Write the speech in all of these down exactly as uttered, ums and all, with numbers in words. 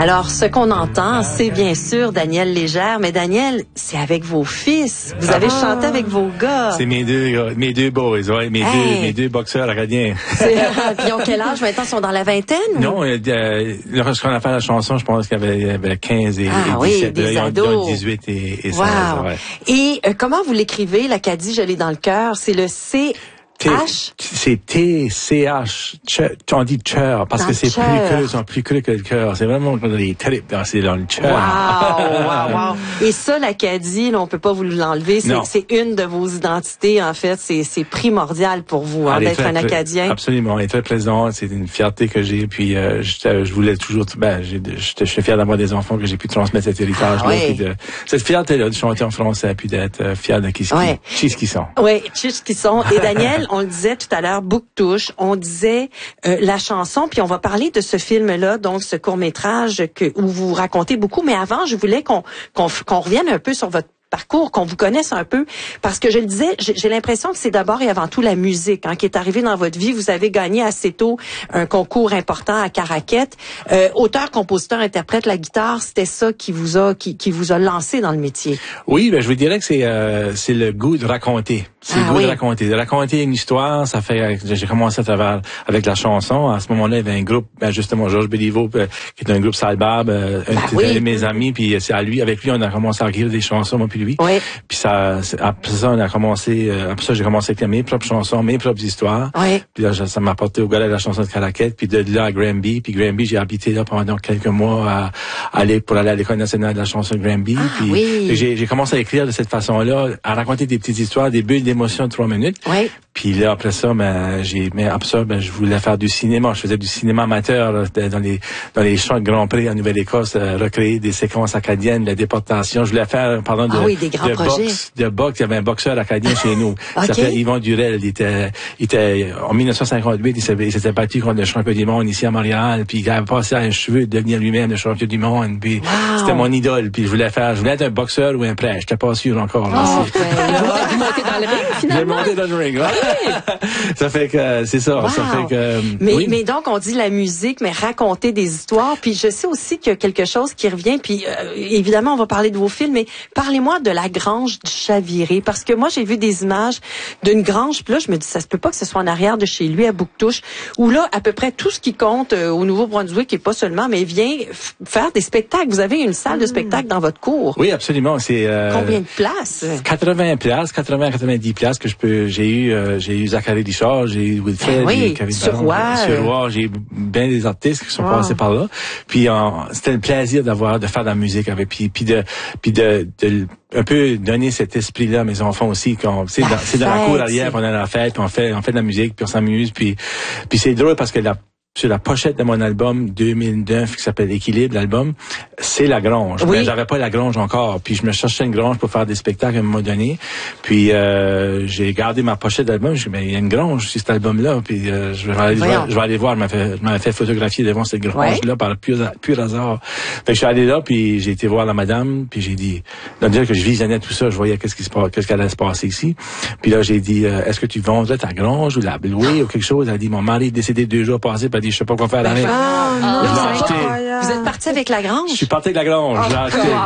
Alors, ce qu'on entend, c'est bien sûr Daniel Légère, mais Daniel, c'est avec vos fils. Vous avez ah, chanté avec vos gars. C'est mes deux, mes deux boys, ouais, mes hey. deux, mes deux boxeurs acadiens. Ils ont quel âge maintenant? Ils sont dans la vingtaine? Non, ou? euh, lorsqu'on a fait la chanson, je pense qu'il y avait, il y avait quinze et, ah, et dix-sept. Oui, des là, ados. Ils ont dix-huit et, et wow. seize. Ouais. Et euh, comment vous l'écrivez, l'Acadie, je l'ai dans le cœur? C'est le C... H? C'est T C H. On dit cœur parce dans que c'est plus que, sont plus que le cœur. C'est vraiment les tripes, c'est dans le cœur. Wow, wow, wow. Et ça, l'Acadie, là, on peut pas vous l'enlever. C'est, c'est une de vos identités, en fait. C'est, c'est primordial pour vous, hein, d'être un Acadien. Absolument. Elle est très plaisante. C'est une fierté que j'ai. Puis, euh, je, je voulais toujours, ben, j'ai, je suis fier d'avoir des enfants que j'ai pu transmettre cet héritage-là. Ah, oui. Puis de, cette fierté-là de chanter en français puis d'être fier de qui, ouais. qui, qui, qui sont. Oui, qui, qui sont. Et Daniel, on le disait tout à l'heure, Bouctouche, on disait euh, la chanson, puis on va parler de ce film-là, donc ce court-métrage que où vous racontez beaucoup. Mais avant, je voulais qu'on qu'on, qu'on revienne un peu sur votre parcours, qu'on vous connaisse un peu, parce que je le disais, j'ai, j'ai l'impression que c'est d'abord et avant tout la musique hein, qui est arrivée dans votre vie. Vous avez gagné assez tôt un concours important à Caraquette. Euh, auteur, compositeur, interprète, la guitare, c'était ça qui vous a qui, qui vous a lancé dans le métier. Oui, ben je vous dirais que c'est euh, c'est le goût de raconter. C'est ah, le goût oui. de raconter. De raconter une histoire, ça fait j'ai commencé à travers avec la chanson. À ce moment-là, il y avait un groupe, ben justement Georges Béliveau, euh, qui est un groupe Salbab, euh, ben un, oui. un de mes amis, puis c'est à lui, avec lui, on a commencé à écrire des chansons, moi puis lui. Oui. Puis ça, après ça, on a commencé, euh, après ça, j'ai commencé à écrire mes propres chansons, mes propres histoires. Oui. Puis là, ça m'a apporté au gars de la chanson de Caraquette, puis de là à Granby. Puis Granby, j'ai habité là pendant quelques mois à, à aller pour aller à l'École nationale de la chanson de Granby. Ah, puis oui. j'ai, j'ai commencé à écrire de cette façon-là, à raconter des petites histoires, des bulles d'émotion de trois minutes. Oui. Puis là, après ça, ben, j'ai, mais après ça, ben, je voulais faire du cinéma. Je faisais du cinéma amateur, là, dans les, dans les champs de Grand Prix en Nouvelle-Écosse, euh, recréer des séquences acadiennes, la déportation. Je voulais faire, pardon, de, ah oui, des grands de projets. boxe, de boxe. Il y avait un boxeur acadien chez nous. Okay. Il s'appelait Yvon Durel. Il était, il était, en dix-neuf cent cinquante-huit, il s'était, il s'était battu contre le champion du monde ici à Montréal. Puis il avait passé à un cheveu de devenir lui-même le champion du monde. Puis wow. c'était mon idole. Puis je voulais faire, je voulais être un boxeur ou un prêtre. J'étais pas sûr encore. Oh, ben, vous montez dans le ring, finalement. J'ai monté dans le ring, ouais. Ça fait que, c'est ça. Wow. Ça fait que, mais, oui. mais donc, on dit la musique, mais raconter des histoires. Puis je sais aussi qu'il y a quelque chose qui revient. Puis euh, évidemment, on va parler de vos films, mais parlez-moi de la Grange du Chaviré. Parce que moi, j'ai vu des images d'une grange. Puis là, je me dis, ça se peut pas que ce soit en arrière de chez lui, à Bouctouche, où là, à peu près tout ce qui compte euh, au Nouveau-Brunswick, et pas seulement, mais vient f- faire des spectacles. Vous avez une salle de spectacle dans votre cour. Oui, absolument. C'est euh, combien de places? quatre-vingts places, quatre-vingts à quatre-vingt-dix places que je peux. J'ai eu, euh, j'ai eu Zachary Richard, j'ai eu Wilfred, oui, j'ai eu Kevin Suroît, Suroît, j'ai eu bien des artistes qui sont wow. passés par là. Puis euh, c'était le plaisir d'avoir de faire de la musique avec, puis puis de puis de, de un peu donner cet esprit-là à mes enfants aussi. Quand c'est dans, c'est dans la cour arrière, on a la fête, puis on fait on fait de la musique, puis on s'amuse, puis puis c'est drôle parce que la sur la pochette de mon album deux mille neuf qui s'appelle Équilibre, l'album, c'est la Grange. Oui. Mais j'avais pas la Grange encore. Puis je me cherchais une Grange pour faire des spectacles à un moment donné. Puis euh, j'ai gardé ma pochette d'album. Je dis, mais il y a une Grange sur cet album-là. Puis euh, je, vais aller, je, vais, je vais aller voir. Je m'avais fait, je m'avais fait photographier devant cette Grange-là ouais. par pur, pur hasard. Fait que je suis allé là, puis j'ai été voir la madame. Puis j'ai dit, là, déjà que je visionnais tout ça, je voyais qu'est-ce qui se passe, qu'est-ce qu'elle allait se passer ici. Puis là, j'ai dit, euh, est-ce que tu vendrais ta Grange ou la louer ou quelque chose? Elle a dit, mon mari est décédé deux jours passés. Puis elle a dit, je sais pas quoi faire avec. Ah, je l'ai acheté. Vous êtes parti avec la Grange? Je suis parti avec la Grange. Oh, je l'ai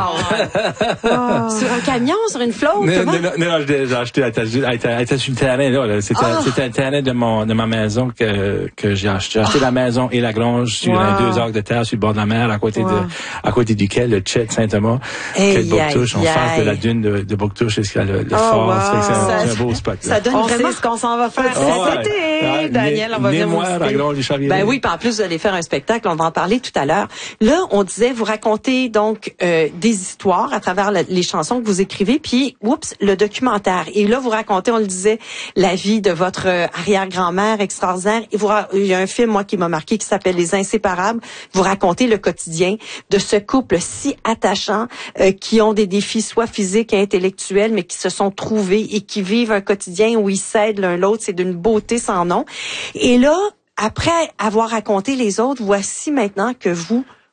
acheté. Wow. Sur un camion, sur une flotte? Non, non, non, non, je l'ai acheté. Elle était, elle était, elle était sur le terrain, là. là. C'était, oh. c'était un terrain de mon, de ma maison que, que j'ai acheté. J'ai acheté oh. la maison et la Grange sur wow. un deux arcs de terre sur le bord de la mer, à côté wow. de, à côté duquel le Tchèque Saint-Thomas, hey, qui est de Bouctouche, en face de la dune de, de Bouctouche, jusqu'à le, le oh, fort. Wow. C'est, un, c'est un beau spot, là. Ça donne on vraiment ce qu'on s'en va faire oh, cet été. Ouais. Daniel, on va venir vous à Grange du Chaviré. Ben oui, puis en plus, vous allez faire un spectacle, on va en parler tout à l'heure. Là, on disait, vous racontez donc euh, des histoires à travers la, les chansons que vous écrivez, puis, oups, le documentaire. Et là, vous racontez, on le disait, la vie de votre euh, arrière-grand-mère extraordinaire. Et vous, il y a un film, moi, qui m'a marqué, qui s'appelle Les Inséparables. Vous racontez le quotidien de ce couple si attachant, euh, qui ont des défis soit physiques et intellectuels, mais qui se sont trouvés et qui vivent un quotidien où ils s'aident l'un l'autre. C'est d'une beauté sans nom. Et là, après avoir raconté les autres, voici maintenant que vous,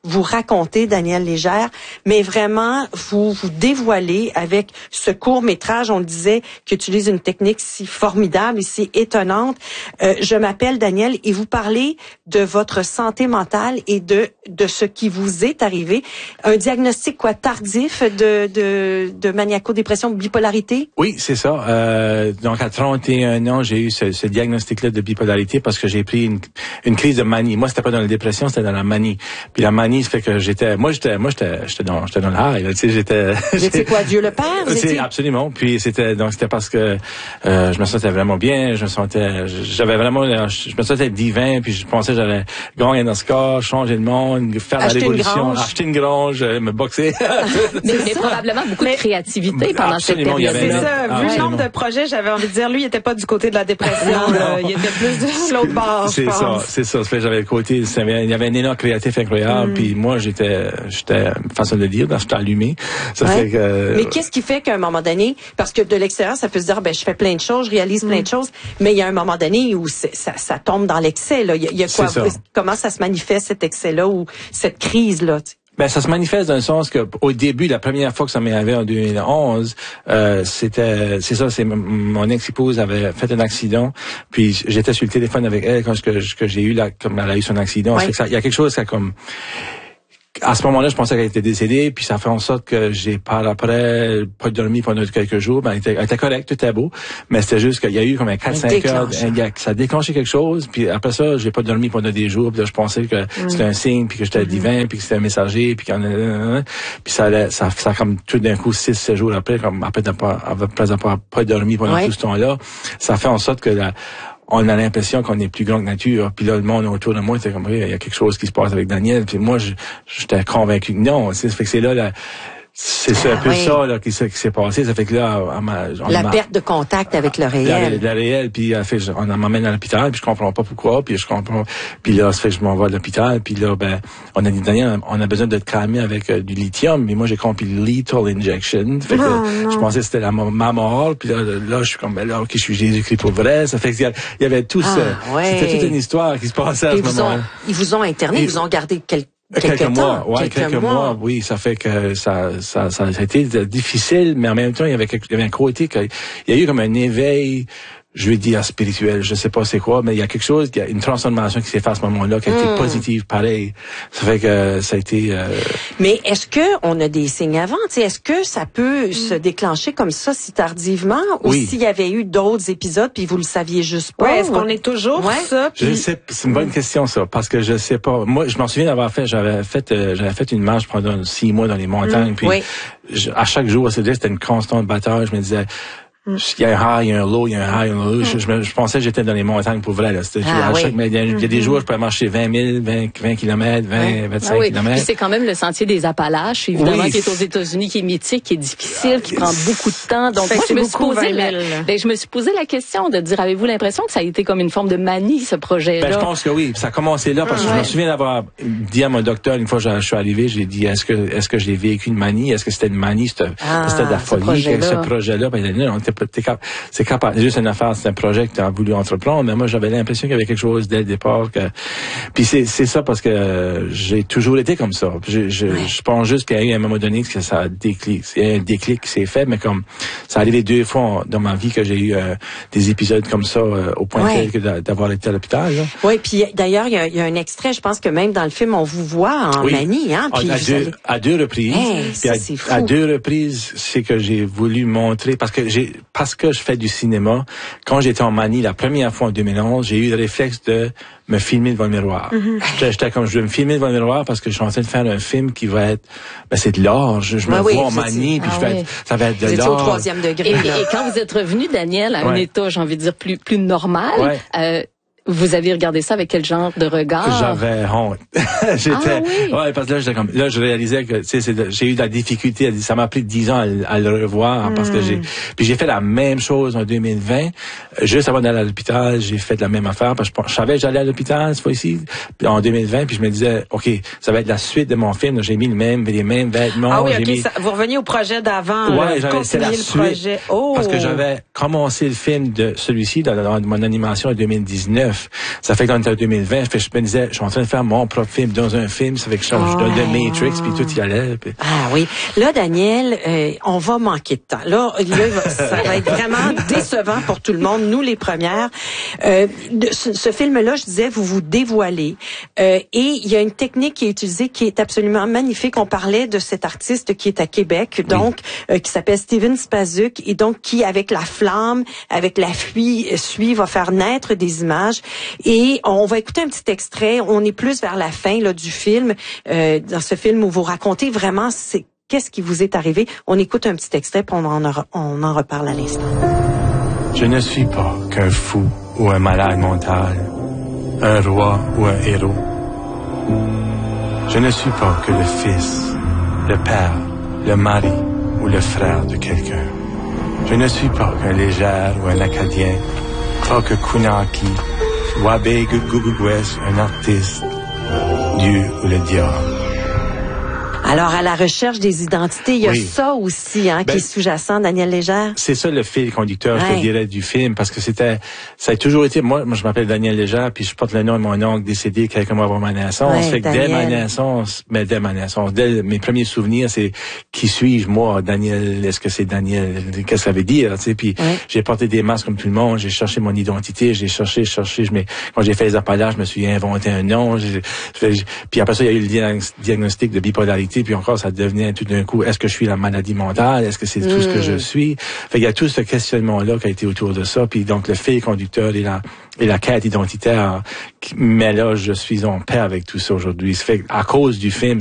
vous racontez, Daniel Légère, mais vraiment, vous vous dévoilez avec ce court-métrage, on le disait, qui utilise une technique si formidable et si étonnante. Euh, je m'appelle Daniel et vous parlez de votre santé mentale et de de ce qui vous est arrivé. Un diagnostic, quoi, tardif de, de, de maniaco-dépression, de bipolarité? Oui, c'est ça. Euh, donc, à trente et un ans, j'ai eu ce, ce diagnostic-là de bipolarité parce que j'ai pris une, une crise de manie. Moi, c'était pas dans la dépression, c'était dans la manie. Puis la manie, ça fait que j'étais, moi, j'étais, moi, j'étais, j'étais dans, j'étais dans le high, là, tu sais, j'étais. J'étais quoi, Dieu le Père? C'est absolument. Puis c'était, donc, c'était parce que, euh, je me sentais vraiment bien, je me sentais, j'avais vraiment, je me sentais divin, puis je pensais que j'allais gagner dans ce corps, changer le monde, faire acheter la révolution, une acheter une grange, me boxer. mais, mais probablement beaucoup mais, de créativité pendant cette période. C'est ça. Vu le nombre de projets, j'avais envie de dire, lui, il était pas du côté de la dépression. là. Il était plus de l'autre bord, je pense. C'est ça, c'est ça. J'avais le côté, il y avait un énorme créatif incroyable, mm. puis moi, j'étais, j'étais, façon de dire, j'étais allumé. Ça ouais. fait que, mais qu'est-ce qui fait qu'à un moment donné, parce que de l'extérieur, ça peut se dire, ben, je fais plein de choses, je réalise mm. plein de choses, mais il y a un moment donné où ça, ça tombe dans l'excès, là. Il y a, il y a quoi, comment ça se manifeste, cet excès-là, ou cette crise-là, tu sais? Ben, ça se manifeste dans le sens que, au début, la première fois que ça m'est arrivé en deux mille onze, euh, c'était, c'est ça, c'est mon ex-épouse avait fait un accident, puis j'étais sur le téléphone avec elle quand que, que j'ai eu là, comme elle a eu son accident. Ouais. Il y a quelque chose qui comme, à ce moment-là, je pensais qu'elle était décédée, puis ça fait en sorte que j'ai par après pas dormi pendant quelques jours. Ben, elle était, elle était correcte, tout était beau, mais c'était juste qu'il y a eu comme un quatre cinq heures, un, ça a déclenché quelque chose, puis après ça, j'ai pas dormi pendant des jours, puis là, je pensais que mm. c'était un signe, puis que j'étais mm-hmm. divin, puis que c'était un messager, puis qu'on puis ça allait, ça, ça comme tout d'un coup, six, sept jours après, comme après de pas, après de pas, pas dormi pendant ouais. tout ce temps-là, ça fait en sorte que la, on a l'impression qu'on est plus grand que nature. Puis là, le monde autour de moi, c'est comme, il y a quelque chose qui se passe avec Daniel. Puis moi, j'étais convaincu que non. Ça fait que c'est là, la, c'est ah, un peu oui. ça là qui, qui s'est passé. Ça fait que là, on m'a, on la perte de contact avec le réel. Le réel. Puis fait, on m'emmène à l'hôpital. Puis je comprends pas pourquoi. Puis je comprends. Puis là, ça fait que je m'envoie à l'hôpital. Puis là, ben, on a dit Daniel, on a besoin de te calmer avec euh, du lithium. Mais moi, j'ai compris lethal injection. Fait que non, là, non. je pensais que c'était la ma mort. Puis là, là, je suis comme, ben là, ok, je suis Jésus-Christ pour vrai. Ça fait qu'il y, y avait tout ah, ça. Ouais. C'était toute une histoire qui se passait à ce moment-là. Ils vous ont interné. Ils vous ont gardé quelques Quelques, quelques mois, ouais, quelques, quelques mois. mois, oui, ça fait que ça, ça, ça a été difficile, mais en même temps, il y avait, quelque, il y avait un côté que, il y a eu comme un éveil, je vais dire spirituel, je sais pas c'est quoi, mais il y a quelque chose, il y a une transformation qui s'est faite à ce moment-là, qui a été mmh. positive, pareil. Ça fait que ça a été. Euh... Mais est-ce que on a des signes avant, tu sais, est-ce que ça peut mmh. se déclencher comme ça si tardivement, ou oui. s'il y avait eu d'autres épisodes puis vous le saviez juste pas? Ouais, est-ce qu'on est toujours ouais. ça? Puis... Je sais, c'est une bonne question ça, parce que je sais pas. Moi, je m'en souviens d'avoir fait, j'avais fait, euh, j'avais fait une marche pendant six mois dans les montagnes, mmh. puis oui. je, à chaque jour, c'était une constante bataille. Je me disais. Mm. Il y a un high, il y a un low, il y a un high, il y a un low. Mm. Je, je, je pensais que j'étais dans les montagnes pour vrai. Là. Ah, à oui. chaque, mais il y a, il y a des jours, je peux marcher vingt mille, vingt, vingt kilomètres, vingt, ouais. vingt-cinq ah, oui. kilomètres. Puis c'est quand même le sentier des Appalaches, évidemment, oui. qui est aux États-Unis, qui est mythique, qui est difficile, qui prend beaucoup de temps. Donc moi, je me suis posé la, ben, je me suis posé la question de dire, avez-vous l'impression que ça a été comme une forme de manie, ce projet-là? Ben, je pense que oui. Ça a commencé là parce que ouais. je me souviens d'avoir dit à mon docteur, une fois que je suis arrivé, j'ai dit, est-ce que, est-ce que j'ai vécu une manie? Est-ce que c'était une manie? C'était, ah, c'était de la folie, ce projet-là. Ce projet-là. Ben, non, t'es, t'es capable. C'est capable. Juste une affaire, c'est un projet que tu as voulu entreprendre, mais moi, j'avais l'impression qu'il y avait quelque chose dès le départ. Que... Puis c'est, c'est ça parce que j'ai toujours été comme ça. Je, je, ouais. je pense juste qu'il y a eu un moment donné que ça a déclic. Il y a un déclic qui s'est fait, mais comme ça arrivé deux fois dans ma vie que j'ai eu euh, des épisodes comme ça euh, au point ouais. tel que d'avoir été à l'hôpital. Oui, puis d'ailleurs, il y, a, il y a un extrait, je pense que même dans le film, on vous voit en oui. manie. Hein, puis à, deux, allez... à deux reprises. Hey, ça, à, c'est fou. à deux reprises, c'est que j'ai voulu montrer, parce que j'ai parce que je fais du cinéma, quand j'étais en manie la première fois en deux mille onze, j'ai eu le réflexe de me filmer devant le miroir. Mm-hmm. J'étais, j'étais comme, je vais me filmer devant le miroir parce que je suis en train de faire un film qui va être, ben c'est de l'art. Je, je me oui, vois en manie, puis ah, je vais oui. être, ça va être de vous l'art. Au troisième degré. Et, et quand vous êtes revenu, Daniel, à ouais. un état, j'ai envie de dire, plus, plus normal, ouais. euh, vous avez regardé ça avec quel genre de regard? J'avais honte. j'étais, ah, oui. ouais, parce que là, j'étais comme, là, je réalisais que, tu sais, c'est de, j'ai eu de la difficulté, ça m'a pris dix ans à, à le revoir, mm. parce que j'ai, puis j'ai fait la même chose en deux mille vingt, juste avant d'aller à l'hôpital, j'ai fait la même affaire, parce que je savais que j'allais à l'hôpital, cette fois-ci, en deux mille vingt, puis je me disais, OK, ça va être la suite de mon film, j'ai mis le même, les mêmes vêtements. Ah oui, OK, mis... ça, vous reveniez au projet d'avant, ouais, là, c'était la le suite, projet. Oh. Parce que j'avais commencé le film de celui-ci, dans, dans mon animation en deux mille dix-neuf. neuf. Ça fait qu'on est en deux mille vingt. Fait, je me disais, je suis en train de faire mon propre film dans un film. Ça fait que je change oh, de Matrix, puis tout y allait. Puis... Ah oui. Là, Daniel, euh, on va manquer de temps. Là, là ça va être vraiment décevant pour tout le monde, nous les premières. Euh, de, ce, ce film-là, je disais, vous vous dévoilez. Euh, et il y a une technique qui est utilisée qui est absolument magnifique. On parlait de cet artiste qui est à Québec, donc, oui. euh, qui s'appelle Steven Spazuk, et donc qui, avec la flamme, avec la fuie, suie, va faire naître des images. Et on va écouter un petit extrait. On est plus vers la fin là, du film, euh, dans ce film où vous racontez vraiment c'est qu'est-ce qui vous est arrivé. On écoute un petit extrait, puis on en, on en reparle à l'instant. Je ne suis pas qu'un fou ou un malade mental, un roi ou un héros. Je ne suis pas que le fils, le père, le mari ou le frère de quelqu'un. Je ne suis pas qu'un légère ou un acadien, pas que Kunaki, Wabe Gugugwes, un artiste, Dieu ou le diable. Alors, à la recherche des identités, il y a oui. ça aussi, hein, ben, qui est sous-jacent, Daniel Légère. C'est ça le fil conducteur, ouais. je te dirais, du film, parce que c'était, ça a toujours été, moi, moi je m'appelle Daniel Légère, puis je porte le nom de mon oncle décédé quelques mois avant ma naissance. Ouais, fait que dès ma naissance, mais dès ma naissance, dès mes premiers souvenirs, c'est qui suis-je, moi, Daniel, est-ce que c'est Daniel, qu'est-ce que ça veut dire, tu sais, puis ouais. j'ai porté des masques comme tout le monde, j'ai cherché mon identité, j'ai cherché, cherché, je m'ai, quand j'ai fait les appalaches, je me suis inventé un nom, j'ai, j'ai, puis après ça, il y a eu le diagnostic de bipolarité. Puis encore, ça devenait tout d'un coup, est-ce que je suis la maladie mentale? Est-ce que c'est mmh. tout ce que je suis? Fait, il y a tout ce questionnement-là qui a été autour de ça. Puis donc, le fil conducteur et la, et la quête identitaire. Mais là, je suis en paix avec tout ça aujourd'hui. Ça fait à cause du film,